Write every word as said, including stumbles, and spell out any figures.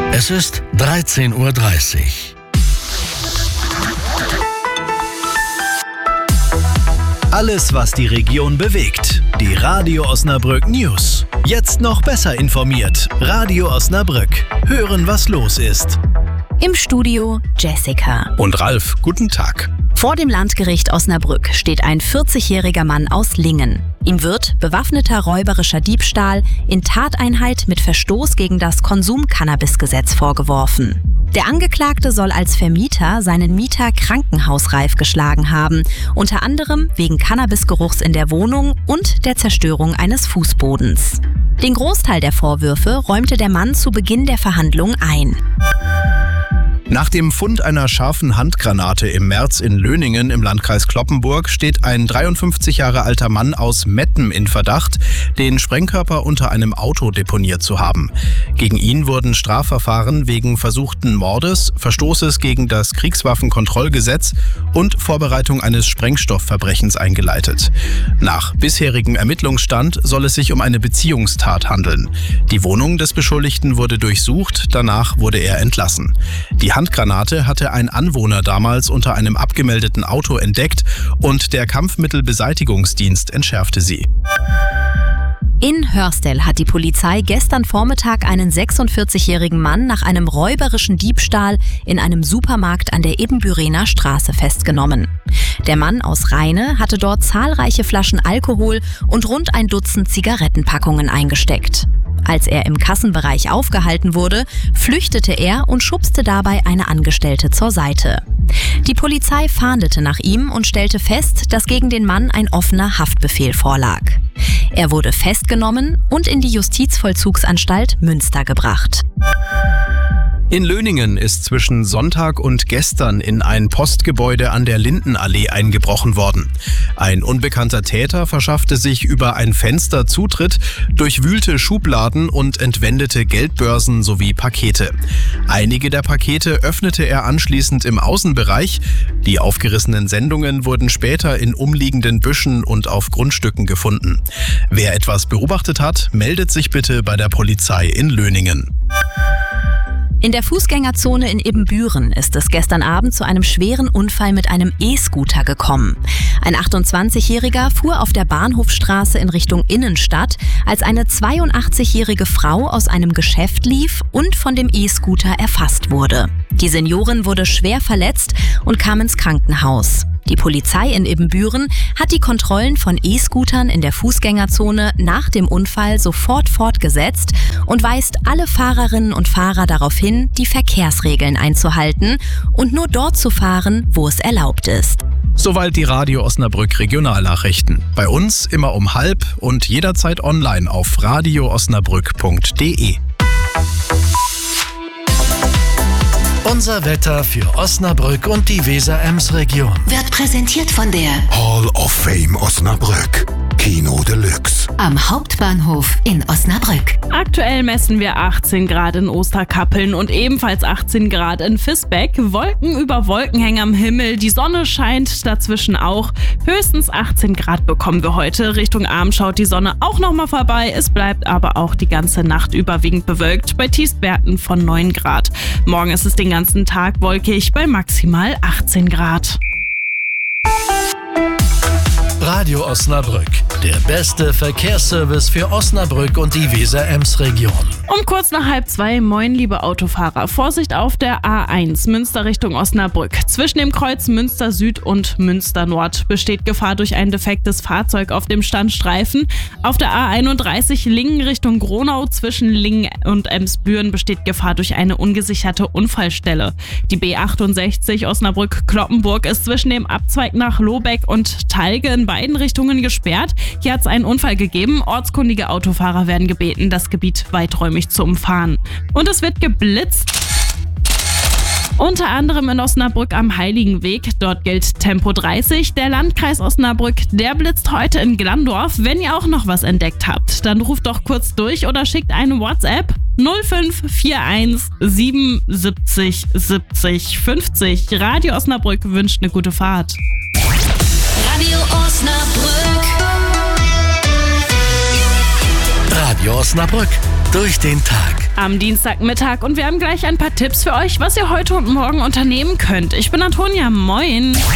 Es ist dreizehn Uhr dreißig. Alles, was die Region bewegt. Die Radio Osnabrück News. Jetzt noch besser informiert. Radio Osnabrück. Hören, was los ist. Im Studio Jessica. Und Ralf, guten Tag. Vor dem Landgericht Osnabrück steht ein vierzigjähriger Mann aus Lingen. Ihm wird bewaffneter räuberischer Diebstahl in Tateinheit mit Verstoß gegen das Konsum-Cannabis-Gesetz vorgeworfen. Der Angeklagte soll als Vermieter seinen Mieter krankenhausreif geschlagen haben, unter anderem wegen Cannabisgeruchs in der Wohnung und der Zerstörung eines Fußbodens. Den Großteil der Vorwürfe räumte der Mann zu Beginn der Verhandlung ein. Nach dem Fund einer scharfen Handgranate im März in Löningen im Landkreis Cloppenburg steht ein dreiundfünfzig Jahre alter Mann aus Metten in Verdacht, den Sprengkörper unter einem Auto deponiert zu haben. Gegen ihn wurden Strafverfahren wegen versuchten Mordes, Verstoßes gegen das Kriegswaffenkontrollgesetz und Vorbereitung eines Sprengstoffverbrechens eingeleitet. Nach bisherigem Ermittlungsstand soll es sich um eine Beziehungstat handeln. Die Wohnung des Beschuldigten wurde durchsucht, danach wurde er entlassen. Die Handgranate hatte ein Anwohner damals unter einem abgemeldeten Auto entdeckt und der Kampfmittelbeseitigungsdienst entschärfte sie. In Hörstel hat die Polizei gestern Vormittag einen sechsundvierzigjährigen Mann nach einem räuberischen Diebstahl in einem Supermarkt an der Ebenbürener Straße festgenommen. Der Mann aus Rheine hatte dort zahlreiche Flaschen Alkohol und rund ein Dutzend Zigarettenpackungen eingesteckt. Als er im Kassenbereich aufgehalten wurde, flüchtete er und schubste dabei eine Angestellte zur Seite. Die Polizei fahndete nach ihm und stellte fest, dass gegen den Mann ein offener Haftbefehl vorlag. Er wurde festgenommen und in die Justizvollzugsanstalt Münster gebracht. In Löningen ist zwischen Sonntag und gestern in ein Postgebäude an der Lindenallee eingebrochen worden. Ein unbekannter Täter verschaffte sich über ein Fenster Zutritt, durchwühlte Schubladen und entwendete Geldbörsen sowie Pakete. Einige der Pakete öffnete er anschließend im Außenbereich. Die aufgerissenen Sendungen wurden später in umliegenden Büschen und auf Grundstücken gefunden. Wer etwas beobachtet hat, meldet sich bitte bei der Polizei in Löningen. In der Fußgängerzone in Ebenbüren ist es gestern Abend zu einem schweren Unfall mit einem E-Scooter gekommen. Ein achtundzwanzigjähriger fuhr auf der Bahnhofstraße in Richtung Innenstadt, als eine zweiundachtzigjährige Frau aus einem Geschäft lief und von dem E-Scooter erfasst wurde. Die Seniorin wurde schwer verletzt und kam ins Krankenhaus. Die Polizei in Ebenbüren hat die Kontrollen von E-Scootern in der Fußgängerzone nach dem Unfall sofort fortgesetzt und weist alle Fahrerinnen und Fahrer darauf hin, die Verkehrsregeln einzuhalten und nur dort zu fahren, wo es erlaubt ist. Soweit die Radio Osnabrück Regionalnachrichten. Bei uns immer um halb und jederzeit online auf radio osnabrück punkt de. Unser Wetter für Osnabrück und die Weser-Ems-Region Wird präsentiert von der Hall of Fame Osnabrück. Kino Deluxe. Am Hauptbahnhof in Osnabrück. Aktuell messen wir achtzehn Grad in Osterkappeln und ebenfalls achtzehn Grad in Visbeck. Wolken über Wolken hängen am Himmel, die Sonne scheint dazwischen auch. Höchstens achtzehn Grad bekommen wir heute. Richtung Abend schaut die Sonne auch nochmal vorbei. Es bleibt aber auch die ganze Nacht überwiegend bewölkt bei Tiefstwerten von neun Grad. Morgen ist es den ganzen Tag wolkig bei maximal achtzehn Grad. Radio Osnabrück, der beste Verkehrsservice für Osnabrück und die Weser-Ems-Region. Um kurz nach halb zwei, moin liebe Autofahrer. Vorsicht auf der A eins, Münster Richtung Osnabrück. Zwischen dem Kreuz Münster Süd und Münster Nord besteht Gefahr durch ein defektes Fahrzeug auf dem Standstreifen. Auf der A einunddreißig Lingen Richtung Gronau zwischen Lingen und Emsbüren besteht Gefahr durch eine ungesicherte Unfallstelle. Die B achtundsechzig Osnabrück-Cloppenburg ist zwischen dem Abzweig nach Lobeck und Talge in beiden Richtungen gesperrt. Hier hat es einen Unfall gegeben. Ortskundige Autofahrer werden gebeten, das Gebiet weiträumig zu umfahren. Und es wird geblitzt. Unter anderem in Osnabrück am Heiligenweg. Dort gilt Tempo dreißig. Der Landkreis Osnabrück, der blitzt heute in Glandorf. Wenn ihr auch noch was entdeckt habt, dann ruft doch kurz durch oder schickt eine WhatsApp null fünf vier eins sieben siebzig siebzig fünfzig. Radio Osnabrück wünscht eine gute Fahrt. Radio Osnabrück. Radio Osnabrück, durch den Tag. am Dienstagmittag und wir haben gleich ein paar Tipps für euch, was ihr heute und morgen unternehmen könnt. Ich bin Antonia, moin.